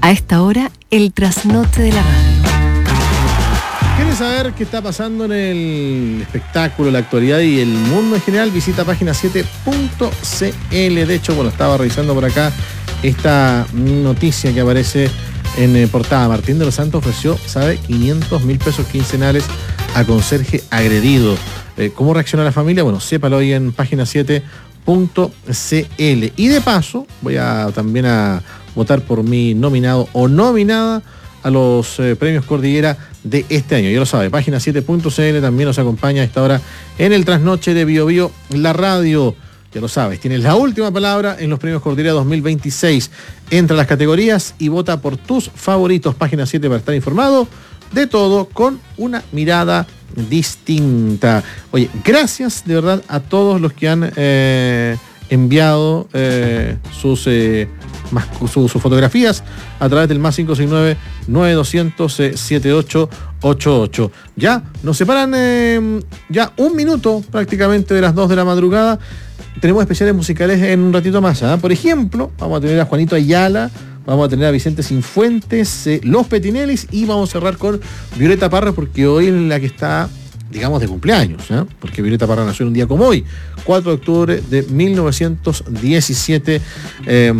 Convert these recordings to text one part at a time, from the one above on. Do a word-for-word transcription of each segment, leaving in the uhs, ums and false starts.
A esta hora, el trasnoche de la radio. ¿Quieres saber qué está pasando en el espectáculo, la actualidad y el mundo en general? Visita página siete punto c l. De hecho, bueno, estaba revisando por acá esta noticia que aparece en eh, portada. Martín de los Santos ofreció, ¿sabe?, quinientos mil pesos quincenales a conserje agredido. Eh, ¿Cómo reacciona la familia? Bueno, sépalo hoy en página siete punto c l. Y de paso, voy a también a votar por mi nominado o nominada a los eh, premios Cordillera de este año. Ya lo sabe, página siete punto c l también nos acompaña a esta hora en el trasnoche de Bio Bio, la radio. Ya lo sabes, tienes la última palabra en los premios Cordillera dos mil veintiséis. Entra a las categorías y vota por tus favoritos. Página siete para estar informado de todo con una mirada distinta. Oye, gracias de verdad a todos los que han eh, enviado eh, sus, eh, más, su, sus fotografías a través del más cinco seis nueve, nueve dos cero cero, siete ocho ocho ocho. Ya nos separan eh, ya un minuto prácticamente de las dos de la madrugada. Tenemos especiales musicales en un ratito más, ¿eh? Por ejemplo, vamos a tener a Juanito Ayala, vamos a tener a Vicente Sinfuentes, eh, Los Petinelis, y vamos a cerrar con Violeta Parra, porque hoy es la que está, digamos, de cumpleaños, ¿eh? Porque Violeta Parra nació en un día como hoy, cuatro de octubre de mil novecientos diecisiete, eh,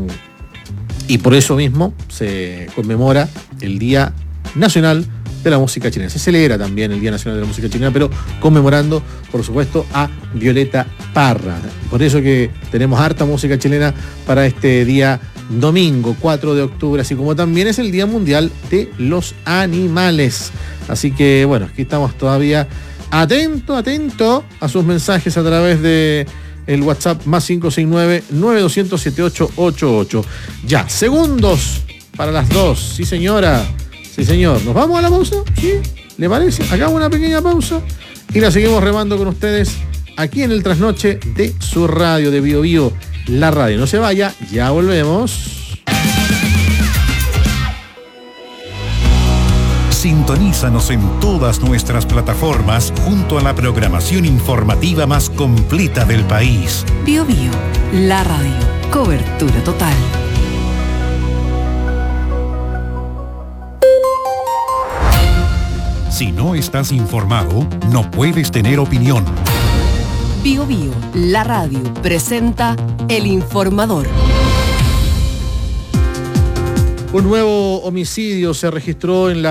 y por eso mismo se conmemora el Día Nacional de la Música Chilena. Se celebra también el Día Nacional de la Música Chilena, pero conmemorando, por supuesto, a Violeta Parra. Por eso que tenemos harta música chilena para este día domingo, cuatro de octubre, así como también es el Día Mundial de los Animales. Así que, bueno, aquí estamos todavía atento, atento a sus mensajes a través de el WhatsApp más cinco seis nueve, nueve dos cero cero, siete ocho ocho ocho. Ya, segundos para las dos. Sí, señora. Sí, señor. ¿Nos vamos a la pausa? ¿Sí? ¿Le parece? Hagamos una pequeña pausa y la seguimos remando con ustedes aquí en el trasnoche de su radio, de Bio Bio, la radio. No se vaya, ya volvemos. Sintonízanos en todas nuestras plataformas junto a la programación informativa más completa del país. Bio Bio, la radio. Cobertura total. Si no estás informado, no puedes tener opinión. Bio Bio, la radio, presenta El Informador. Un nuevo homicidio se registró en la